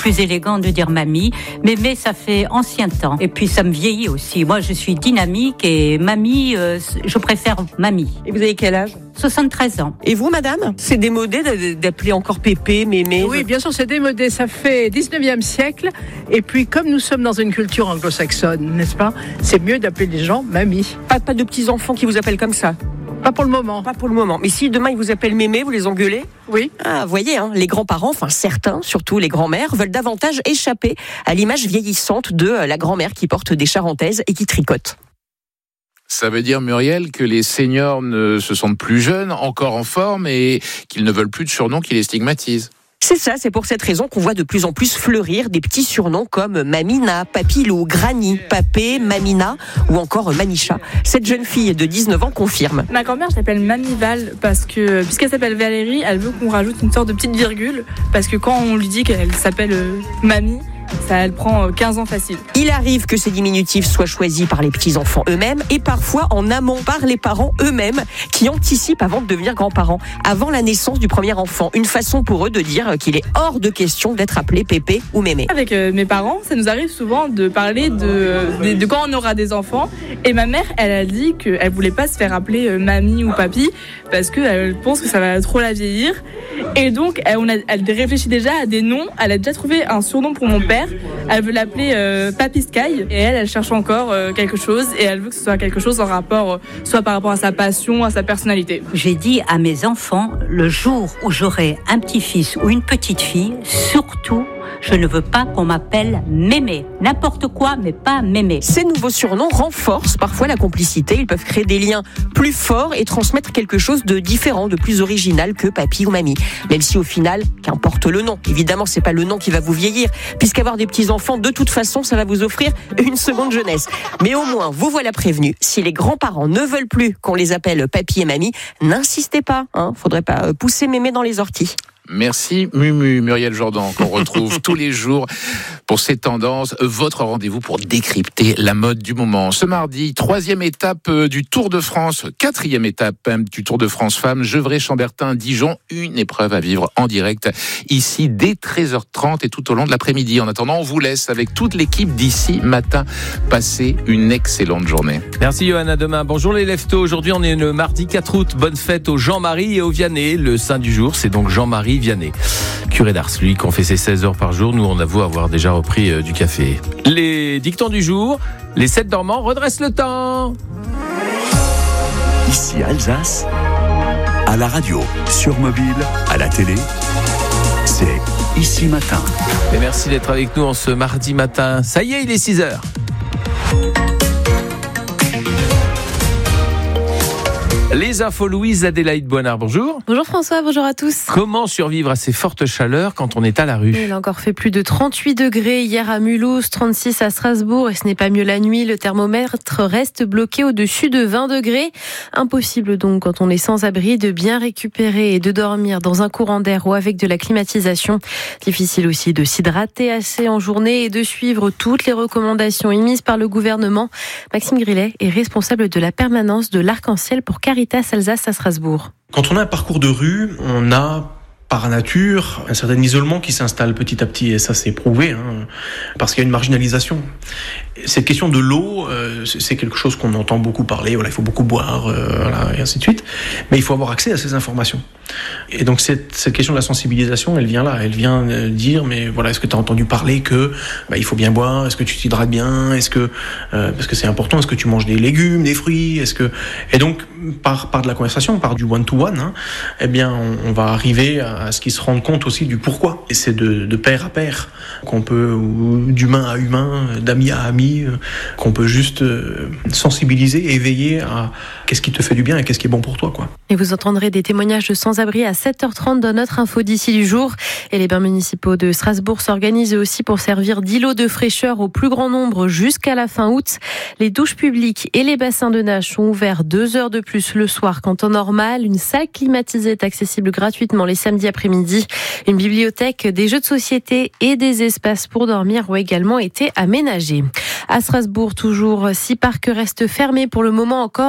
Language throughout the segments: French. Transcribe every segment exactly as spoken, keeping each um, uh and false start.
plus élégant de dire mamie. Mémé, ça fait ancien temps. Et puis ça me vieillit aussi. Moi, je suis dynamique et mamie, euh, je préfère mamie. Et vous avez quel âge ? soixante-treize ans. Et vous, madame ? C'est démodé d'appeler encore pépé, mémé ? Oui, bien sûr, c'est démodé. Ça fait dix-neuvième siècle. Et puis, comme nous sommes dans une culture anglo-saxonne, n'est-ce pas ? C'est mieux d'appeler les gens mamie. Pas, pas de petits-enfants qui vous appellent comme ça ? Pas pour le moment. Pas pour le moment. Mais si demain ils vous appellent mémé, vous les engueulez ? Oui. Ah, vous voyez, hein, les grands-parents, enfin certains, surtout les grands-mères, veulent davantage échapper à l'image vieillissante de la grand-mère qui porte des charentaises et qui tricote. Ça veut dire, Muriel, que les seniors ne se sentent plus jeunes, encore en forme, et qu'ils ne veulent plus de surnoms qui les stigmatisent. C'est ça, c'est pour cette raison qu'on voit de plus en plus fleurir des petits surnoms comme Mamina, Papilou, Granny, Papé, Mamina ou encore Manicha. Cette jeune fille de dix-neuf ans confirme. Ma grand-mère s'appelle Mamie Val parce que, puisqu'elle s'appelle Valérie, elle veut qu'on rajoute une sorte de petite virgule parce que quand on lui dit qu'elle s'appelle euh, Mamie, ça, elle prend quinze ans facile. Il arrive que ces diminutifs soient choisis par les petits-enfants eux-mêmes et parfois en amont par les parents eux-mêmes qui anticipent avant de devenir grands-parents, avant la naissance du premier enfant. Une façon pour eux de dire qu'il est hors de question d'être appelé pépé ou mémé. Avec euh, mes parents, ça nous arrive souvent de parler de, de, de quand on aura des enfants. Et ma mère, elle a dit qu'elle voulait pas se faire appeler euh, mamie ou papy parce qu'elle pense que ça va trop la vieillir. Et donc, elle, on a, elle réfléchit déjà à des noms. Elle a déjà trouvé un surnom pour mon père. Elle veut l'appeler euh, Papy Sky. Et elle, elle cherche encore euh, quelque chose. Et elle veut que ce soit quelque chose en rapport, euh, soit par rapport à sa passion, à sa personnalité. J'ai dit à mes enfants, le jour où j'aurai un petit-fils ou une petite-fille, surtout, je ne veux pas qu'on m'appelle mémé. N'importe quoi, mais pas mémé. Ces nouveaux surnoms renforcent parfois la complicité. Ils peuvent créer des liens plus forts et transmettre quelque chose de différent, de plus original que papy ou mamie. Même si au final, qu'importe le nom. Évidemment, c'est pas le nom qui va vous vieillir, puisqu'avoir des petits-enfants, de toute façon, ça va vous offrir une seconde jeunesse. Mais au moins, vous voilà prévenus. Si les grands-parents ne veulent plus qu'on les appelle papy et mamie, n'insistez pas. Hein. Faudrait pas pousser mémé dans les orties. Merci Mumu, Muriel Jourdan, qu'on retrouve tous les jours pour ces tendances. Votre rendez-vous pour décrypter la mode du moment. Ce mardi, troisième étape du Tour de France, quatrième étape du Tour de France Femmes, Gevrey-Chambertin, Dijon, une épreuve à vivre en direct ici dès treize heures trente et tout au long de l'après-midi. En attendant, on vous laisse avec toute l'équipe d'ici matin. Passez une excellente journée. Merci Johanna, demain. Bonjour les leftos. Aujourd'hui, on est le mardi quatre août. Bonne fête au Jean-Marie et au Vianney. Le saint du jour, c'est donc Jean-Marie Vianney, curé d'Ars, lui qu'on fait ses seize heures par jour. Nous on avoue avoir déjà repris euh, du café. Les dictons du jour, les sept dormants redressent le temps. Ici Alsace, à la radio, sur mobile, à la télé, c'est Ici Matin. Et merci d'être avec nous en ce mardi matin. Ça y est, il est six heures. Les infos, Louise Adélaïde Boinard, bonjour. Bonjour François, bonjour à tous. Comment survivre à ces fortes chaleurs quand on est à la rue ? Il a encore fait plus de trente-huit degrés hier à Mulhouse, trente-six à Strasbourg et ce n'est pas mieux la nuit. Le thermomètre reste bloqué au-dessus de vingt degrés. Impossible donc quand on est sans abri de bien récupérer et de dormir dans un courant d'air ou avec de la climatisation. Difficile aussi de s'hydrater assez en journée et de suivre toutes les recommandations émises par le gouvernement. Maxime Grillet est responsable de la permanence de l'Arc-en-Ciel pour Caritas Alsace à Strasbourg. Quand on a un parcours de rue, on a par nature un certain isolement qui s'installe petit à petit, et ça c'est prouvé, hein, parce qu'il y a une marginalisation. Cette question de l'eau, euh, c'est quelque chose qu'on entend beaucoup parler, voilà, il faut beaucoup boire, euh, voilà, et ainsi de suite, mais il faut avoir accès à ces informations. Et donc cette, cette question de la sensibilisation, elle vient là, elle vient dire, mais voilà, est-ce que tu as entendu parler que bah, il faut bien boire, est-ce que tu t'hydrates bien, est-ce que, euh, parce que c'est important, est-ce que tu manges des légumes, des fruits, est-ce que... Et donc, par, par de la conversation, par du one-to-one, hein, eh bien, on, on va arriver à à ce qu'ils se rendent compte aussi du pourquoi. Et c'est de, de pair à pair qu'on peut, ou d'humain à humain, d'ami à ami, qu'on peut juste sensibiliser et veiller à qu'est-ce qui te fait du bien et qu'est-ce qui est bon pour toi, quoi. Et vous entendrez des témoignages de sans-abri à sept heures trente dans notre info d'ici du jour. Et les bains municipaux de Strasbourg s'organisent aussi pour servir d'îlots de fraîcheur au plus grand nombre jusqu'à la fin août. Les douches publiques et les bassins de nage sont ouverts deux heures de plus le soir qu'en temps normal. Une salle climatisée est accessible gratuitement les samedis après-midi. Une bibliothèque, des jeux de société et des espaces pour dormir ont également été aménagés. À Strasbourg, toujours, six parcs restent fermés pour le moment encore à cause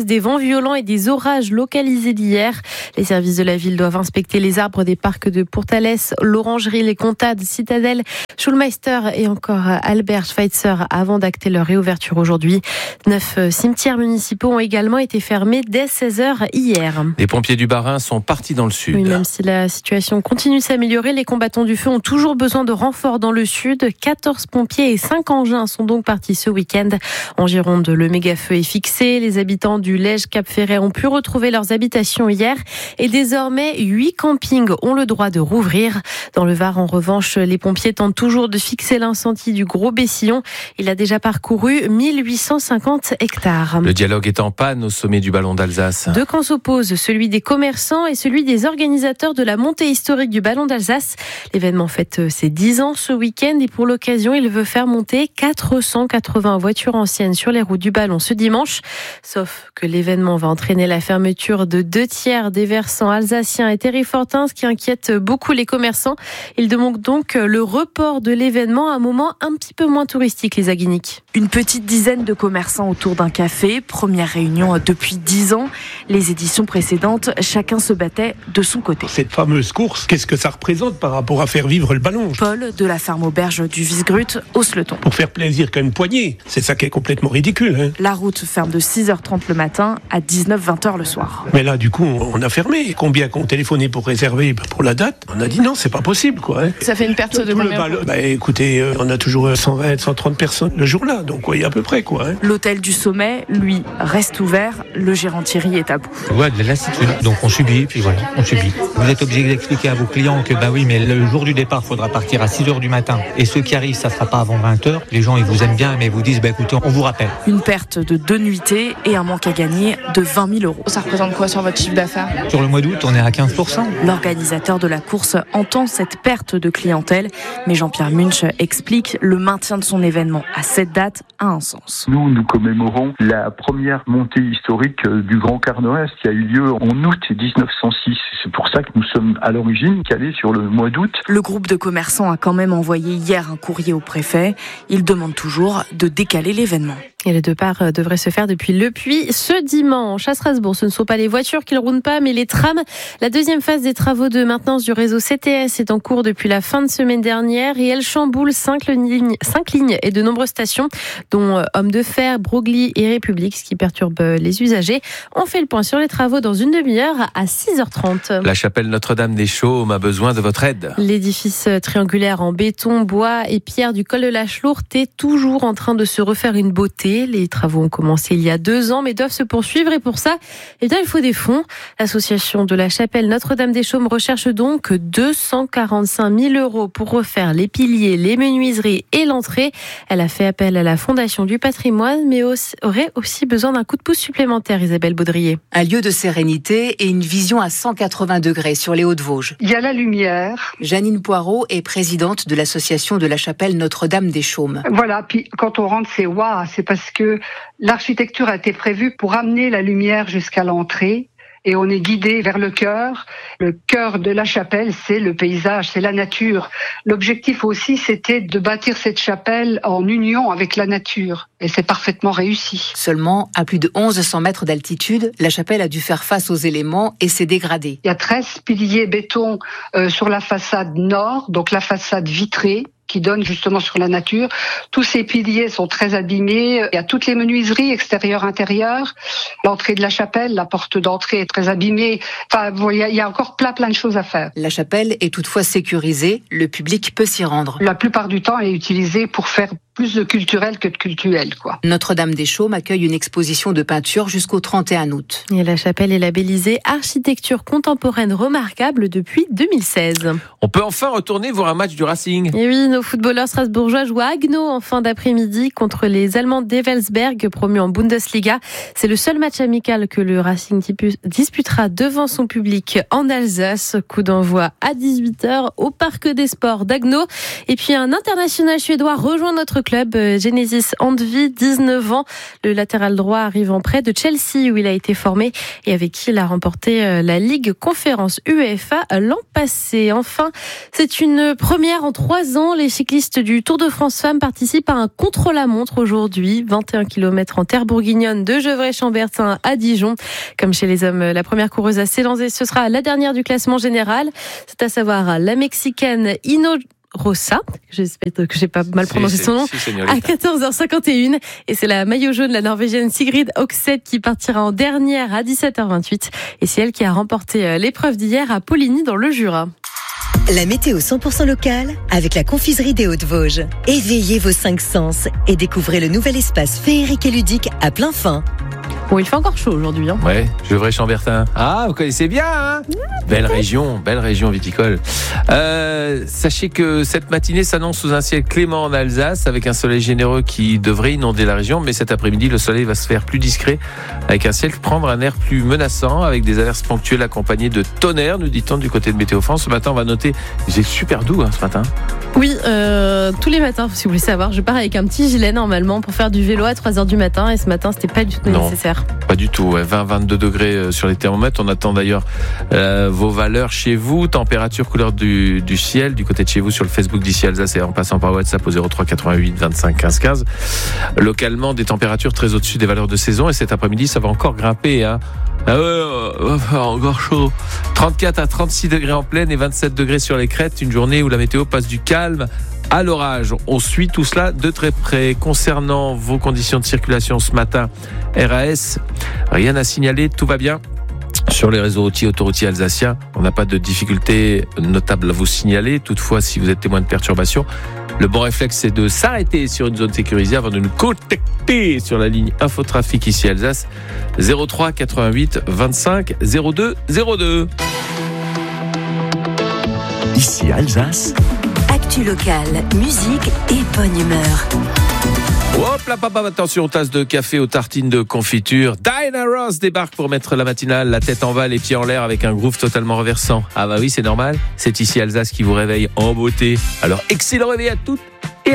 des vents violents et des orages localisés d'hier. Les services de la ville doivent inspecter les arbres des parcs de Pourtalès, l'Orangerie, les Comtades, Citadelle, Schulmeister et encore Albert Schweitzer avant d'acter leur réouverture aujourd'hui. Neuf cimetières municipaux ont également été fermés dès seize heures hier. Les pompiers du Bas-Rhin sont partis dans le sud. Oui, même si la situation continue de s'améliorer, les combattants du feu ont toujours besoin de renforts dans le sud. quatorze pompiers et cinq engins sont donc partis ce week-end. En Gironde, le méga-feu est fixé. Les habitants du Lège-Cap-Ferret ont pu retrouver leurs habitations hier. Et désormais, huit campings ont le droit de rouvrir. Dans le Var, en revanche, les pompiers tentent toujours de fixer l'incendie du Gros Bessillon. Il a déjà parcouru mille huit cent cinquante hectares. Le dialogue est en panne au sommet du Ballon d'Alsace. Deux camps s'opposent, celui des commerçants et celui des organisateurs de la montée historique du Ballon d'Alsace. L'événement fête ses dix ans ce week-end et pour l'occasion, il veut faire monter quatre cent quatre-vingts voitures anciennes sur les routes du Ballon ce dimanche. Sauf que l'événement va entraîner la fermeture de deux tiers des versants alsaciens et terrifortins, ce qui inquiète beaucoup les commerçants. Ils demandent donc le report de l'événement à un moment un petit peu moins touristique, les Aguiniques. Une petite dizaine de commerçants autour d'un café, première réunion depuis dix ans. Les éditions précédentes, chacun se battait de son côté. Cette fameuse course, qu'est-ce que ça représente par rapport à faire vivre le ballon ? Paul, de la ferme auberge du Visegrut, hausse le ton. Pour faire plaisir qu'à une poignée, c'est ça qui est complètement ridicule. Hein. La route ferme de six heures trente le matin à dix-neuf vingt heures le soir. Mais là, du coup, on a fermé. Combien qu'on téléphonait pour réserver pour la date ? On a dit non, c'est pas possible, quoi. Hein. Ça fait une perte de combien ? ballon, bah, écoutez, euh, on a toujours cent vingt, cent trente personnes le jour-là, donc oui, à peu près, quoi. Hein. L'hôtel du Sommet, lui, reste ouvert. Le gérant Thierry est à bout. Ouais, de la lassitude. Donc on subit, puis voilà, on subit. Vous êtes obligé d'expliquer à vos clients que bah oui, mais le jour du départ, il faudra partir à six heures du matin. Et ceux qui arrivent, ça ne sera pas avant vingt heures. Les gens, ils vous aiment bien, mais ils vous disent, bah écoutez, on vous rappelle. Une perte de deux nuitées et un manque à gagner de vingt mille euros. Ça représente quoi sur votre chiffre d'affaires ? Sur le mois d'août, on est à quinze pour cent. L'organisateur de la course entend cette perte de clientèle, mais Jean-Pierre Munch explique le maintien de son événement à cette date a un sens. Nous, nous commémorons la première montée historique du Grand Quart Nord-Est qui a eu lieu en août dix-neuf cent six. C'est pour ça que nous sommes à l'origine calés sur le mois d'août. Le groupe de commerçants a quand même envoyé hier un courrier au préfet. Il demande toujours de décaler l'événement. Et les deux parts devraient se faire depuis Le Puy ce dimanche. À Strasbourg, ce ne sont pas les voitures qui ne roulent pas, mais les trams. La deuxième phase des travaux de maintenance du réseau C T S est en cours depuis la fin de semaine dernière et elle chamboule cinq lignes, cinq lignes et de nombreuses stations, dont Hommes de Fer, Broglie et République, ce qui perturbe les usagers. On fait le point sur les travaux dans une demi-heure à six heures trente. La chapelle Notre-Dame-des-Chaumes a besoin de votre aide. L'édifice triangulaire en béton, bois et pierre du col de la Chlourte est toujours en train de se refaire une beauté. Les travaux ont commencé il y a deux ans, mais doivent se poursuivre. Et pour ça, eh bien, il faut des fonds. L'association de la chapelle Notre-Dame-des-Chaumes recherche donc deux cent quarante-cinq mille euros pour refaire les piliers, les menuiseries et l'entrée. Elle a fait appel à la Fondation du patrimoine, mais aurait aussi besoin d'un coup de pouce supplémentaire, Isabelle Baudrier. Un lieu de sérénité et une vision à cent quatre-vingts degrés sur les Hauts-de-Vosges. Il y a la lumière. Janine Poirot est présidente de l'association de la chapelle Notre-Dame-des-Chaumes. Voilà, puis quand on rentre, c'est waouh, c'est parce que l'architecture a été prévue pour amener la lumière jusqu'à l'entrée. Et on est guidé vers le cœur. Le cœur de la chapelle, c'est le paysage, c'est la nature. L'objectif aussi, c'était de bâtir cette chapelle en union avec la nature. Et c'est parfaitement réussi. Seulement, à plus de mille cent mètres d'altitude, la chapelle a dû faire face aux éléments et s'est dégradée. Il y a treize piliers béton euh, sur la façade nord, donc la façade vitrée, qui donne justement sur la nature. Tous ces piliers sont très abîmés. Il y a toutes les menuiseries extérieures, intérieures. L'entrée de la chapelle, la porte d'entrée est très abîmée. Enfin, il y a encore plein, plein de choses à faire. La chapelle est toutefois sécurisée. Le public peut s'y rendre. La plupart du temps, elle est utilisée pour faire plus de culturel que de cultuel, quoi. Notre-Dame-des-Chaumes accueille une exposition de peinture jusqu'au trente et un août. Et la chapelle est labellisée architecture contemporaine remarquable depuis deux mille seize. On peut enfin retourner voir un match du Racing. Et oui, nos footballeurs strasbourgeois jouent à Haguenau en fin d'après-midi contre les Allemands d'Evelsberg, promus en Bundesliga. C'est le seul match amical que le Racing disputera devant son public en Alsace. Coup d'envoi à dix-huit heures au Parc des Sports d'Haguenau. Et puis un international suédois rejoint notre club Genesis Andvi, dix-neuf ans. Le latéral droit arrive en prêt de Chelsea où il a été formé et avec qui il a remporté la Ligue Conférence UEFA l'an passé. Enfin, c'est une première en trois ans. Les cyclistes du Tour de France Femmes participent à un contre-la-montre aujourd'hui. vingt et un kilomètres en terre bourguignonne de Gevrey-Chambertin à Dijon. Comme chez les hommes, la première coureuse à s'élancer, ce sera la dernière du classement général. C'est à savoir la Mexicaine Ino Rosa, j'espère que j'ai pas mal prononcé son nom, à quatorze heures cinquante et un. Et c'est la maillot jaune, la Norvégienne Sigrid Oxed, qui partira en dernière à dix-sept heures vingt-huit. Et c'est elle qui a remporté l'épreuve d'hier à Poligny dans le Jura. La météo cent pour cent locale avec la confiserie des Hauts-de-Vosges. Éveillez vos cinq sens et découvrez le nouvel espace féerique et ludique à plein fin. Bon, il fait encore chaud aujourd'hui. Hein. Ouais, Gevrey-Chambertin. Ah, vous connaissez bien, hein ouais, Belle région, belle région viticole. Euh, sachez que cette matinée s'annonce sous un ciel clément en Alsace, avec un soleil généreux qui devrait inonder la région. Mais cet après-midi, le soleil va se faire plus discret, avec un ciel prendre un air plus menaçant, avec des averses ponctuelles accompagnées de tonnerre, nous dit-on du côté de Météo France. Ce matin, on va noter, c'est super doux hein, ce matin. Oui, euh, tous les matins, si vous voulez savoir, je pars avec un petit gilet normalement pour faire du vélo à trois heures du matin. Et ce matin, c'était pas du tout non. nécessaire. Pas du tout, ouais. vingt à vingt-deux degrés sur les thermomètres. On attend d'ailleurs euh, vos valeurs chez vous. Température, couleur du, du ciel, du côté de chez vous sur le Facebook d'ici Alsace et en passant par WhatsApp au zéro trois quatre-vingt-huit vingt-cinq quinze quinze. Localement, des températures très au-dessus des valeurs de saison. Et cet après-midi, ça va encore grimper. Hein. Ah ouais, euh, encore chaud. trente-quatre à trente-six degrés en plaine et vingt-sept degrés sur les crêtes. Une journée où la météo passe du calme à l'orage. On suit tout cela de très près. Concernant vos conditions de circulation ce matin, R A S, rien à signaler, tout va bien. Sur les réseaux routiers, autoroutiers alsaciens, on n'a pas de difficultés notables à vous signaler. Toutefois, si vous êtes témoin de perturbations, le bon réflexe, c'est de s'arrêter sur une zone sécurisée avant de nous contacter sur la ligne Infotrafic ici Alsace, zéro trois quatre-vingt-huit vingt-cinq zéro deux zéro deux. Ici Alsace. Actu locale, musique et bonne humeur. Hop là, papa, attention, tasse de café aux tartines de confiture. Diana Ross débarque pour mettre la matinale, la tête en bas, les pieds en l'air avec un groove totalement renversant. Ah bah oui, c'est normal, c'est ici Alsace qui vous réveille en beauté. Alors excellent réveil à toutes